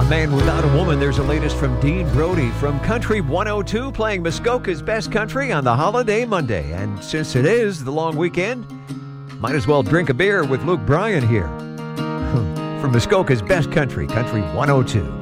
Man Without a Woman. There's the latest from Dean Brody from Country 102, playing Muskoka's Best Country on the holiday Monday. And since it is the long weekend, might as well drink a beer with Luke Bryan here from Muskoka's Best Country, Country 102.